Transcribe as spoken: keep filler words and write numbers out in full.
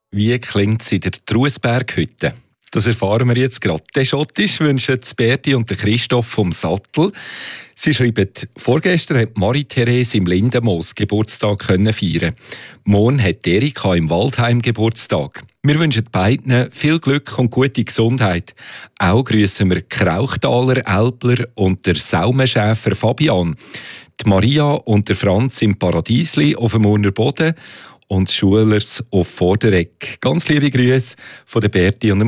Wie klingt es in der Truesberghütte? Das erfahren wir jetzt gerade. Der Schottisch wünschen Berti und Christoph vom Sattel. Sie schreiben, vorgestern hat Marie-Therese im Lindenmoos Geburtstag können feiern. Morgen hat Erika im Waldheim Geburtstag. Wir wünschen beiden viel Glück und gute Gesundheit. Auch grüßen wir Krauchtaler Älpler und der Saumenschäfer Fabian, die Maria und der Franz im Paradiesli auf dem Urner Boden und die Schulers auf Vordereck. Ganz liebe Grüße von der Berti und dem